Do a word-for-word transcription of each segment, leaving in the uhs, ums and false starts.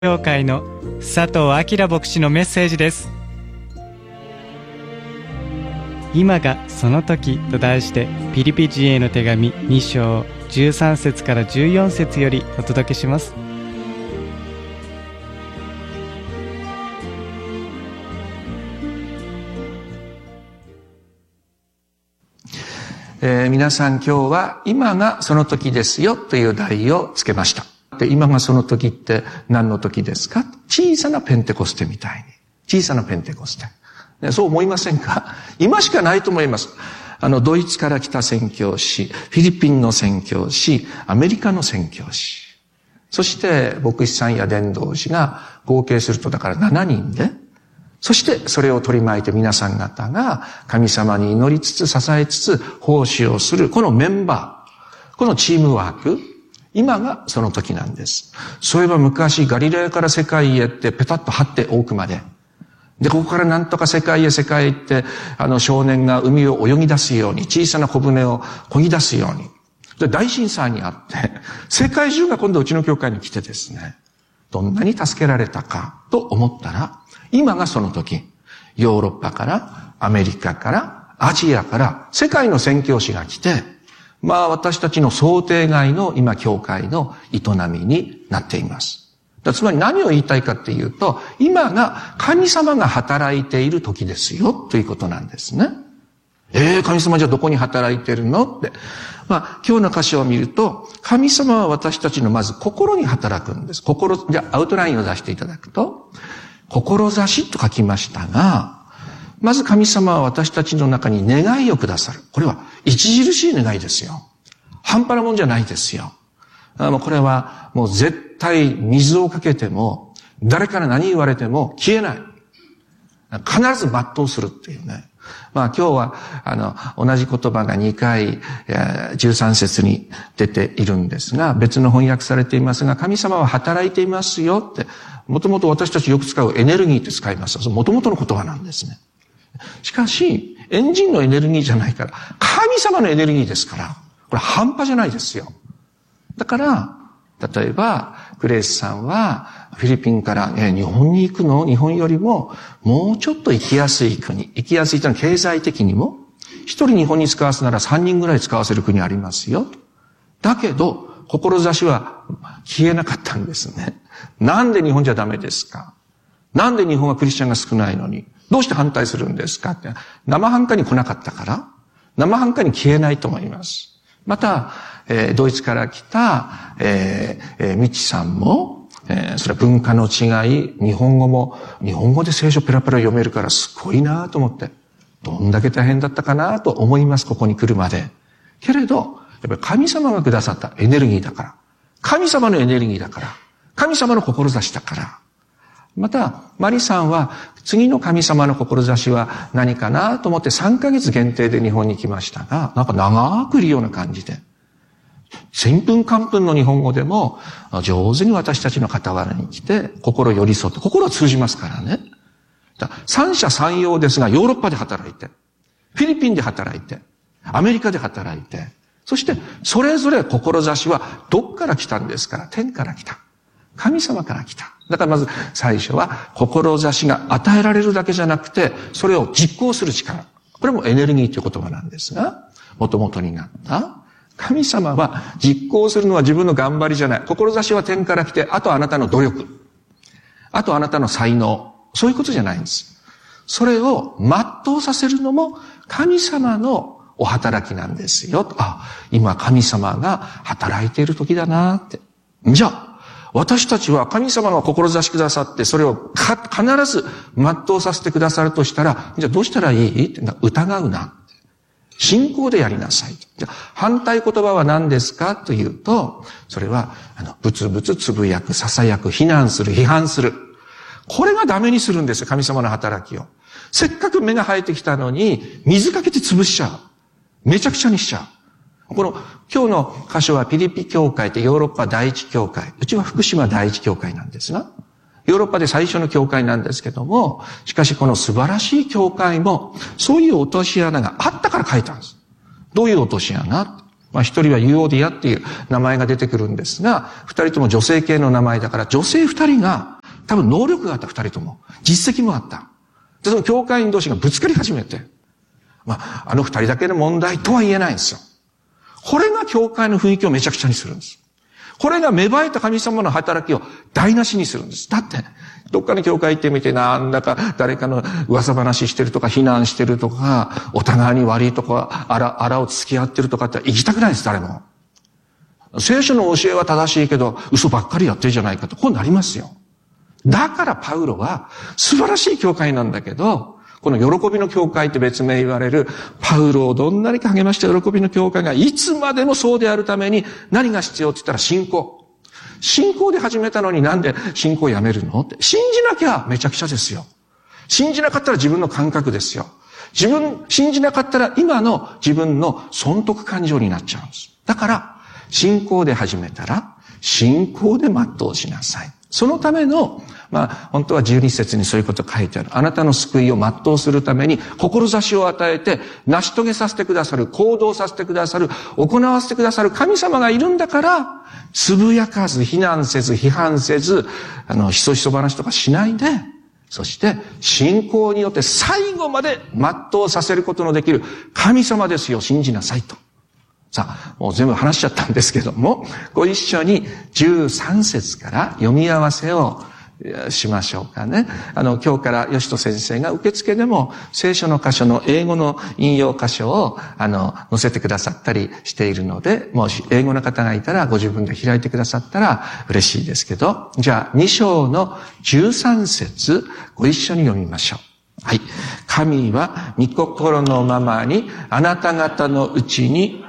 教会の佐藤明牧師のメッセージです。今がその時と題して、ピリピ人への手紙に章じゅうさん節からじゅうよん節よりお届けします。 えー、皆さん今日は今がその時ですよという題をつけました。で、今がその時って何の時ですか？小さなペンテコステみたいに。小さなペンテコステ。ね、そう思いませんか？今しかないと思います。あの、ドイツから来た宣教師、フィリピンの宣教師、アメリカの宣教師。そして、牧師さんや伝道師が合計するとだからななにんで、そしてそれを取り巻いて皆さん方が神様に祈りつつ支えつつ奉仕をするこのメンバー、このチームワーク、今がその時なんです。そういえば昔ガリラヤから世界へってペタッと張っておくまで。で、ここからなんとか世界へ世界へ行って、あの少年が海を泳ぎ出すように、小さな小舟を漕ぎ出すように。で、大震災にあって、世界中が今度うちの教会に来てですね、どんなに助けられたかと思ったら、今がその時、ヨーロッパから、アメリカから、アジアから、世界の宣教師が来て、まあ私たちの想定外の今教会の営みになっています。つまり何を言いたいかっていうと、今が神様が働いている時ですよということなんですね。えー、神様じゃどこに働いてるのって。まあ今日の箇所を見ると、神様は私たちのまず心に働くんです。心、じゃあアウトラインを出していただくと、志と書きましたが、まず神様は私たちの中に願いをくださる。これは著しい願いですよ。半端なもんじゃないですよ。あのこれはもう絶対水をかけても、誰から何言われても消えない。必ず全うするっていうね。まあ今日はあの同じ言葉がにかいじゅうさん節に出ているんですが、別の翻訳されていますが、神様は働いていますよって、もともと私たちよく使うエネルギーって使います。もともとの言葉なんですね。しかし、エンジンのエネルギーじゃないから、神様のエネルギーですから、これ半端じゃないですよ。だから、例えば、グレースさんは、フィリピンから、え、日本に行くの？日本よりも、もうちょっと行きやすい国。行きやすいというのは経済的にも、一人日本に使わすなら三人ぐらい使わせる国ありますよ。だけど、志は消えなかったんですね。なんで日本じゃダメですか？なんで日本はクリスチャンが少ないのにどうして反対するんですかって。生半可に来なかったから、生半可に消えないと思います。また、えー、ドイツから来た、えーえー、ミチさんも、えー、それは文化の違い、日本語も、日本語で聖書ペラペラ読めるからすごいなと思って、どんだけ大変だったかなと思います、ここに来るまで。けれど、やっぱり神様がくださったエネルギーだから、神様のエネルギーだから、神様の志だから。また、マリさんは、次の神様の志は何かなと思ってさんかげつ限定で日本に来ましたが、なんか長くいるような感じで、千分万分の日本語でも上手に私たちの傍らに来て、心寄り添って、心は通じますからね。だから三者三様ですが、ヨーロッパで働いて、フィリピンで働いて、アメリカで働いて、そしてそれぞれ志はどっから来たんですから、天から来た。神様から来た。だからまず最初は志が与えられるだけじゃなくて、それを実行する力。これもエネルギーという言葉なんですが、元々になった。神様は実行するのは自分の頑張りじゃない。志は天から来て、あとあなたの努力。あとあなたの才能。そういうことじゃないんです。それを全うさせるのも神様のお働きなんですよ。あ、今神様が働いている時だなって。じゃあ、私たちは神様が志くださって、それをか必ず全うさせてくださるとしたら、じゃあどうしたらいいって疑うな。信仰でやりなさい。じゃあ反対言葉は何ですかというと、それは、あの、ぶつぶつつぶやく、囁く、非難する、批判する。これがダメにするんですよ、神様の働きを。せっかく芽が生えてきたのに、水かけて潰しちゃう。めちゃくちゃにしちゃう。この今日の箇所はピリピ教会ってヨーロッパ第一教会。うちは福島第一教会なんですが、ヨーロッパで最初の教会なんですけども、しかしこの素晴らしい教会も、そういう落とし穴があったから書いたんです。どういう落とし穴？ まあ一人はユオディアっていう名前が出てくるんですが、二人とも女性系の名前だから、女性二人が多分能力があった二人とも、実績もあった。で、その教会員同士がぶつかり始めて、まあ、あの二人だけの問題とは言えないんですよ。これが教会の雰囲気をめちゃくちゃにするんです。これが芽生えた神様の働きを台無しにするんです。だって、どっかの教会行ってみて、なんだか誰かの噂話してるとか、非難してるとか、お互いに悪いとか、あら、あらを付き合ってるとかって行きたくないです、誰も。聖書の教えは正しいけど、嘘ばっかりやってるじゃないかと、こうなりますよ。だからパウロは素晴らしい教会なんだけど、この喜びの教会って別名言われる、パウロをどんなにか励ました喜びの教会がいつまでもそうであるために何が必要って言ったら信仰。信仰で始めたのになんで信仰をやめるのって。信じなきゃめちゃくちゃですよ。信じなかったら自分の感覚ですよ。自分、信じなかったら今の自分の損得感情になっちゃうんです。だから、信仰で始めたら、信仰で全うしなさい。そのための、まあ、本当はじゅうに節にそういうこと書いてある。あなたの救いを全うするために、志を与えて、成し遂げさせてくださる、行動させてくださる、行わせてくださる神様がいるんだから、つぶやかず、非難せず、批判せず、あの、ひそひそ話とかしないで、そして、信仰によって最後まで全うさせることのできる神様ですよ、信じなさいと。さあ、もう全部話しちゃったんですけども、ご一緒にじゅうさん節から読み合わせをしましょうかね。あの、今日から吉人先生が受付でも聖書の箇所の英語の引用箇所を、あの、載せてくださったりしているので、もし英語の方がいたらご自分で開いてくださったら嬉しいですけど、じゃあに章のじゅうさん節ご一緒に読みましょう。はい。神は御心のままにあなた方のうちに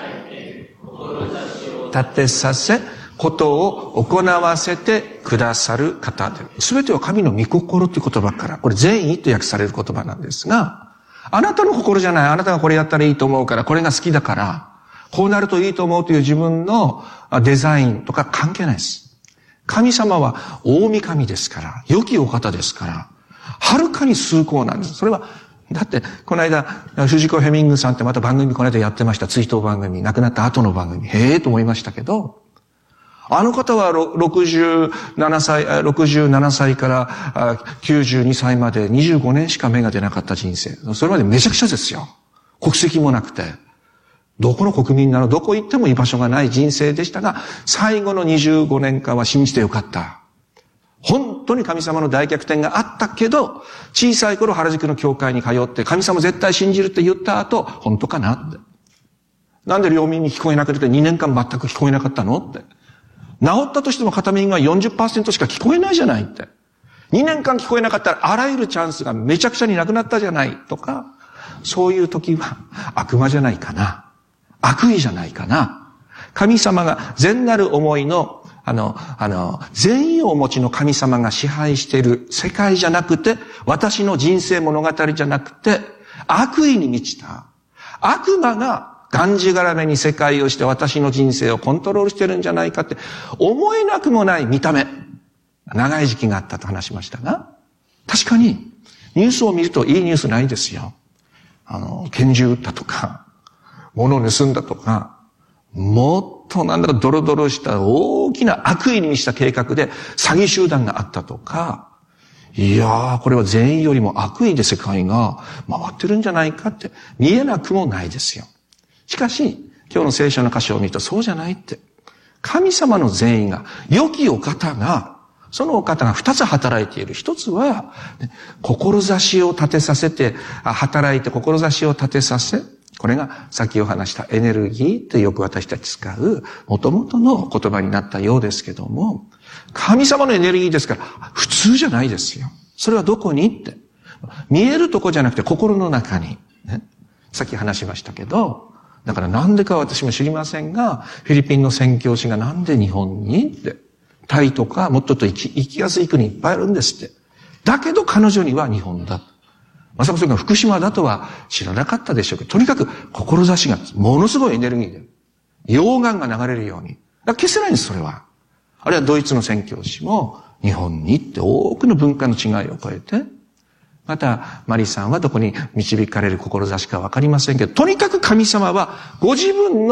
立てさせ、ことを行わせてくださる方で、すべては神の御心という言葉から、これ善意と訳される言葉なんですが、あなたの心じゃない、あなたがこれやったらいいと思うから、これが好きだから、こうなるといいと思うという自分のデザインとか関係ないです。神様は大神ですから、良きお方ですから、はるかに崇高なんです。それはだって、この間、藤子ヘミングさんってまた番組この間やってました。追悼番組。亡くなった後の番組。へえと思いましたけど、あの方はろくじゅうななさい、ろくじゅうななさいからきゅうじゅうにさいまでにじゅうごねんしか芽が出なかった人生。それまでめちゃくちゃですよ。国籍もなくて。どこの国民なの、どこ行っても居場所がない人生でしたが、最後のにじゅうごねんかんは信じてよかった。本当に神様の大逆転があったけど、小さい頃原宿の教会に通って神様絶対信じるって言った後、本当かなって。なんで両耳に聞こえなくてにねんかん全く聞こえなかったのって。治ったとしても片耳が よんじゅっパーセント しか聞こえないじゃないって。にねんかん聞こえなかったらあらゆるチャンスがめちゃくちゃになくなったじゃないとか、そういう時は悪魔じゃないかな。悪意じゃないかな。神様が善なる思いのあの、あの、善意をお持ちの神様が支配している世界じゃなくて、私の人生物語じゃなくて、悪意に満ちた。悪魔ががんじがらめに世界をして私の人生をコントロールしてるんじゃないかって思えなくもない見た目。長い時期があったと話しましたが、確かにニュースを見るといいニュースないですよ。あの、拳銃撃ったとか、物を盗んだとか、もっとなんだかドロドロした大きな悪意に満ちた計画で詐欺集団があったとか、いやー、これは善意よりも悪意で世界が回ってるんじゃないかって見えなくもないですよ。しかし、今日の聖書の箇所を見るとそうじゃないって。神様の善意が、良きお方が、そのお方が二つ働いている。一つは、志を立てさせて、働いて志を立てさせ、これが先を話したエネルギーってよく私たち使う元々の言葉になったようですけども、神様のエネルギーですから普通じゃないですよ。それはどこにって。見えるとこじゃなくて心の中に。ね、さっき話しましたけど、だからなんでか私も知りませんが、フィリピンの宣教師がなんで日本にって。タイとかもっとと行き、行きやすい国いっぱいあるんですって。だけど彼女には日本だ。まさかそれが福島だとは知らなかったでしょうけど、とにかく志がものすごいエネルギーで、溶岩が流れるように。だから消せないんです、それは。あるいはドイツの宣教師も日本に行って多くの文化の違いを超えて、またマリさんはどこに導かれる志かわかりませんけど、とにかく神様はご自分の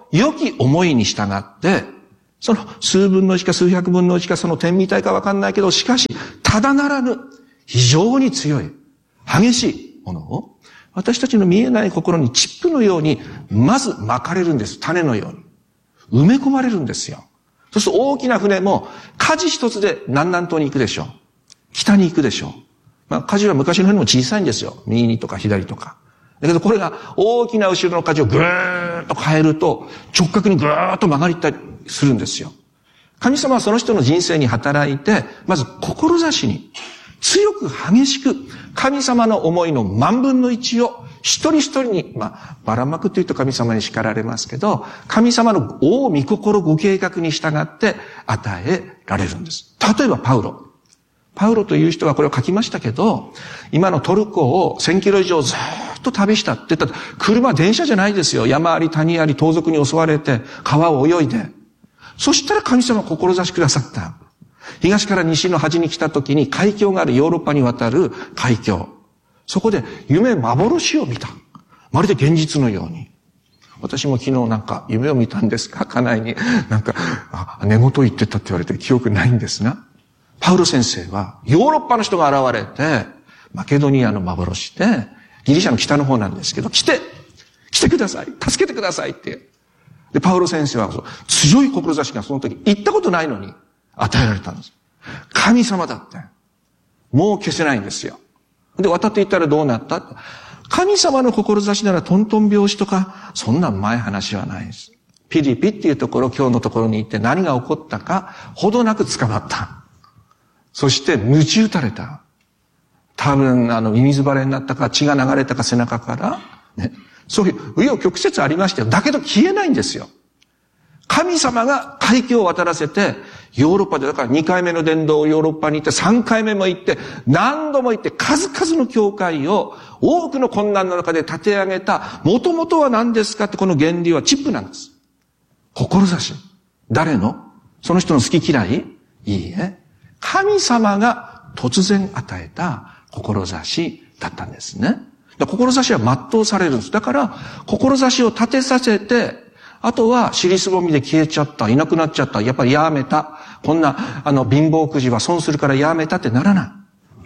良き思いに従って、その数分のいちか数百分のいちかその点みたいかわかんないけど、しかし、ただならぬ、非常に強い、激しいものを、私たちの見えない心にチップのように、まず巻かれるんです。種のように。埋め込まれるんですよ。そうすると大きな船も、舵一つで南南東に行くでしょう。北に行くでしょう。まあ、舵は昔の船も小さいんですよ。右にとか左とか。だけどこれが大きな後ろの舵をぐーっと変えると、直角にぐーっと曲がりたりするんですよ。神様はその人の人生に働いて、まず志に、強く激しく、神様の思いの万分の一を一人一人に、まあ、ばらまくというと神様に叱られますけど、神様の大御心ご計画に従って与えられるんです。例えばパウロ。パウロという人はこれを書きましたけど、今のトルコをせんキロ以上ずっと旅したって言ったら、車、電車じゃないですよ。山あり谷あり盗賊に襲われて、川を泳いで。そしたら神様は志くださった。東から西の端に来た時に海峡があるヨーロッパに渡る海峡。そこで夢、幻を見た。まるで現実のように。私も昨日なんか夢を見たんですか家内に。なんか、あ、寝言言ってたって言われて記憶ないんですが。パウロ先生はヨーロッパの人が現れて、マケドニアの幻で、ギリシャの北の方なんですけど、来て来てください助けてくださいって。で、パウロ先生は強い志がその時言ったことないのに与えられたんです。神様だって。もう消せないんですよ。で、渡っていったらどうなった？神様の志ならトントン拍子とか、そんな前話はないです。ピリピっていうところ、今日のところに行って何が起こったか、ほどなく捕まった。そして、鞭打たれた。多分、あの、ミミズバレになったか、血が流れたか背中から、ね。そういう、紆余曲折ありましたよ。だけど消えないんですよ。神様が海峡を渡らせて、ヨーロッパで、だからにかいめの伝道をヨーロッパに行って、さんかいめも行って、何度も行って、数々の教会を多くの困難の中で立て上げた、もともとは何ですかってこの原理はチップなんです。志。誰の？その人の好き嫌い？いいえ。神様が突然与えた志だったんですね。志は全うされるんです。だから、志を立てさせて、あとは尻すぼみで消えちゃった、いなくなっちゃった、やっぱりやめた。こんな、あの、貧乏くじは損するからやめたってならない。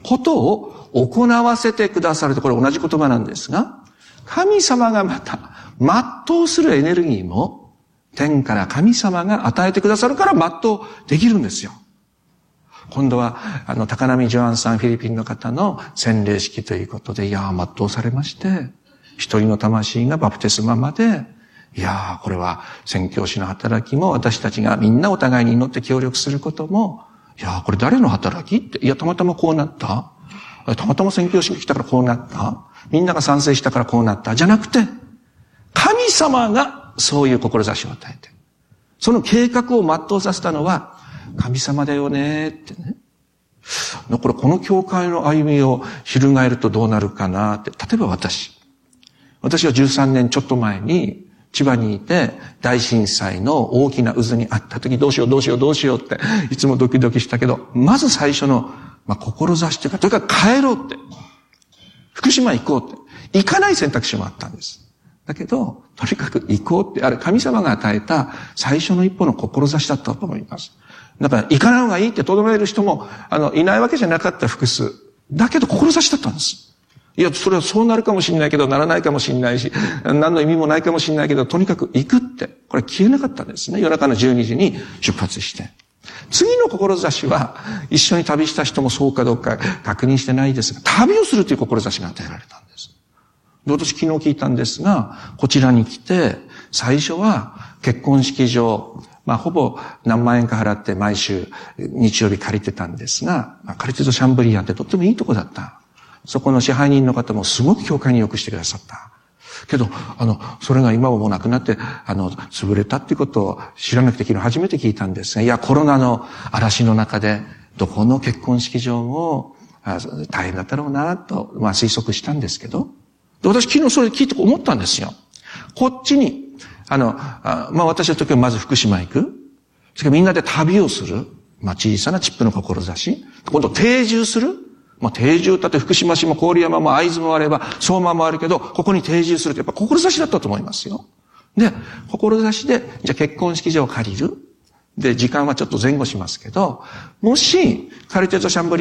ことを行わせてくださると、これ同じ言葉なんですが、神様がまた、全うするエネルギーも、天から神様が与えてくださるから全うできるんですよ。今度は、あの、高波ジョアンさん、フィリピンの方の洗礼式ということで、いやー、全うされまして、一人の魂がバプテスマまで、いやー、これは宣教師の働きも、私たちがみんなお互いに祈って協力することも、いやー、これ誰の働きって、いや、たまたまこうなった。たまたま宣教師が来たからこうなった。みんなが賛成したからこうなった。じゃなくて、神様がそういう志を与えて、その計画を全うさせたのは、神様だよねってね。だからこの教会の歩みを翻るとどうなるかなって。例えば私。私はじゅうさんねんちょっと前に千葉にいて大震災の大きな渦にあった時どうしようどうしようどうしようっていつもドキドキしたけど、まず最初の、まあ、志というか、とにかく帰ろうって。福島行こうって。行かない選択肢もあったんです。だけど、とにかく行こうって、あれ神様が与えた最初の一歩の志だったと思います。だから、行かない方がいいってとどめる人も、あの、いないわけじゃなかった複数。だけど、志だったんです。いや、それはそうなるかもしれないけど、ならないかもしれないし、何の意味もないかもしれないけど、とにかく行くって。これ消えなかったんですね。夜中のじゅうにじに出発して。次の志は、一緒に旅した人もそうかどうか確認してないですが、旅をするという志が与えられたんです。で、私昨日聞いたんですが、こちらに来て、最初は結婚式場、まあ、ほぼ何万円か払って毎週日曜日借りてたんですが、まあ、借りてるとシャンブリアンってとってもいいとこだった。そこの支配人の方もすごく教会によくしてくださった。けど、あの、それが今はもうなくなって、あの、潰れたっていうことを知らなくて昨日初めて聞いたんですが、いや、コロナの嵐の中で、どこの結婚式場も大変だったろうな、と、まあ推測したんですけど、で私昨日それ聞いて思ったんですよ。こっちに、あの、あまあ私の時はまず福島行く。それからみんなで旅をする。まあ小さなチップの志。今度定住する。まあ定住だって福島市も郡山も会津もあれば相馬もあるけど、ここに定住するってやっぱ志だったと思いますよ。 で、志で、じゃあ結婚式場を借りる。で、時間はちょっと前後しますけど、もし、カルテット・シャンブリ